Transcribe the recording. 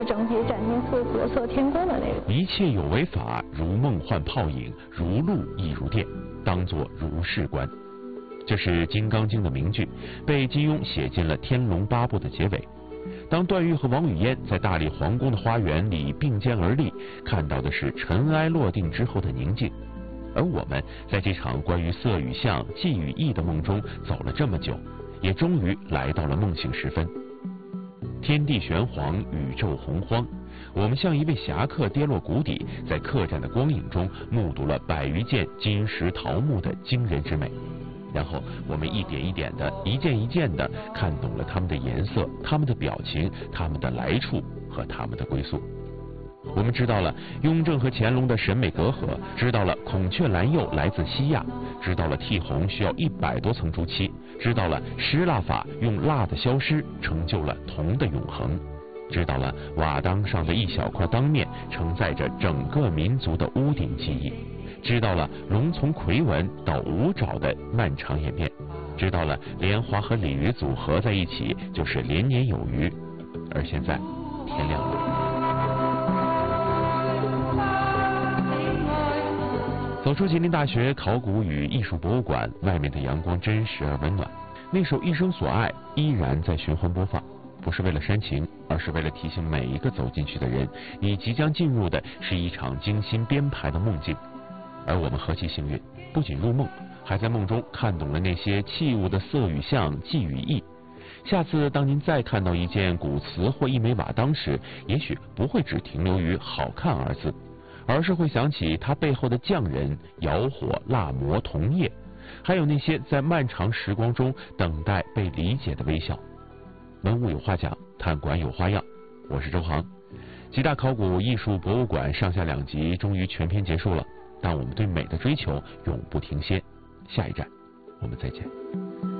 整体展现出国色天工的那种。 一切有为法，如梦幻泡影，如露亦如电，当作如是观。这是《金刚经》的名句，被金庸写进了《天龙八部》的结尾。当段誉和王语嫣在大理皇宫的花园里并肩而立，看到的是尘埃落定之后的宁静。而我们在这场关于色与相、寂与意的梦中走了这么久，也终于来到了梦醒时分。天地玄黄，宇宙洪荒，我们像一位侠客跌落谷底，在客栈的光影中目睹了100余件金石桃木的惊人之美。然后我们一点一点的、一件一件的看懂了它们的颜色、它们的表情、它们的来处和它们的归宿。我们知道了雍正和乾隆的审美隔阂，知道了孔雀蓝釉来自西亚，知道了剔红需要100多层朱漆，知道了失蜡法用蜡的消失成就了铜的永恒，知道了瓦当上的一小块当面承载着整个民族的屋顶记忆，知道了龙从夔纹到五爪的漫长演变，知道了莲花和鲤鱼组合在一起就是连年有余。而现在天亮了。走出吉林大学考古与艺术博物馆，外面的阳光真实而温暖。那首《一生所爱》依然在循环播放，不是为了煽情，而是为了提醒每一个走进去的人，你即将进入的是一场精心编排的梦境。而我们何其幸运，不仅入梦，还在梦中看懂了那些器物的色与相、寂与意。下次当您再看到一件古瓷或一枚瓦当时，也许不会只停留于好看二字，而是会想起它背后的匠人窑火、蜡磨、铜业，还有那些在漫长时光中等待被理解的微笑。文物有话讲，探馆有花样，我是周航。吉大考古艺术博物馆上下2集终于全篇结束了，但我们对美的追求永不停歇。下一站，我们再见。